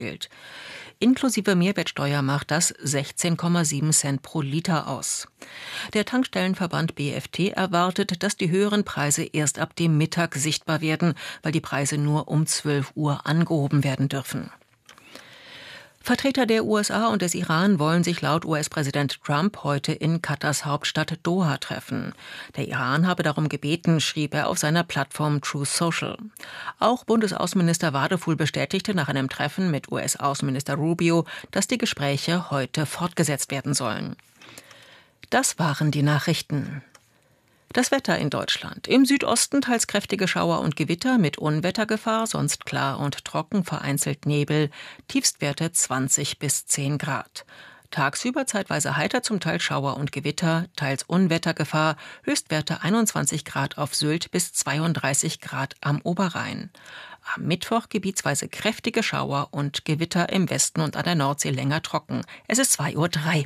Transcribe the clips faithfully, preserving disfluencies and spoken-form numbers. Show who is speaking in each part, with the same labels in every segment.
Speaker 1: gilt. Inklusive Mehrwertsteuer macht das sechzehn Komma sieben Cent pro Liter aus. Der Tankstellenverband B F T erwartet, dass die höheren Preise erst ab dem Mittag sichtbar werden, weil die Preise nur um zwölf Uhr angehoben werden dürfen. Vertreter der U S A und des Iran wollen sich laut U S-Präsident Trump heute in Katars Hauptstadt Doha treffen. Der Iran habe darum gebeten, schrieb er auf seiner Plattform Truth Social. Auch Bundesaußenminister Wadefuhl bestätigte nach einem Treffen mit U S-Außenminister Rubio, dass die Gespräche heute fortgesetzt werden sollen. Das waren die Nachrichten. Das Wetter in Deutschland. Im Südosten teils kräftige Schauer und Gewitter mit Unwettergefahr, sonst klar und trocken, vereinzelt Nebel. Tiefstwerte zwanzig bis zehn Grad. Tagsüber zeitweise heiter, zum Teil Schauer und Gewitter, teils Unwettergefahr. Höchstwerte einundzwanzig Grad auf Sylt bis zweiunddreißig Grad am Oberrhein. Am Mittwoch gebietsweise kräftige Schauer und Gewitter im Westen und an der Nordsee länger trocken. Es ist zwei Uhr drei.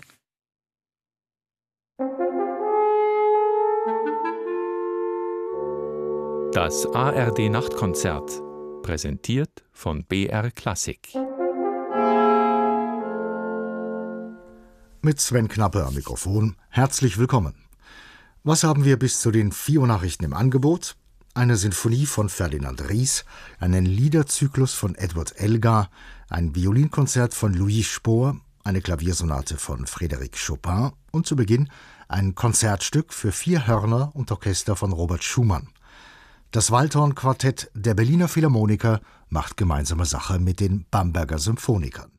Speaker 2: Das A R D-Nachtkonzert, präsentiert von B R Klassik.
Speaker 3: Mit Sven Knappe am Mikrofon, herzlich willkommen. Was haben wir bis zu den vier Uhr Nachrichten im Angebot? Eine Sinfonie von Ferdinand Ries, einen Liederzyklus von Edward Elgar, ein Violinkonzert von Louis Spohr, eine Klaviersonate von Frédéric Chopin und zu Beginn ein Konzertstück für vier Hörner und Orchester von Robert Schumann. Das Waldhorn-Quartett der Berliner Philharmoniker macht gemeinsame Sache mit den Bamberger Symphonikern.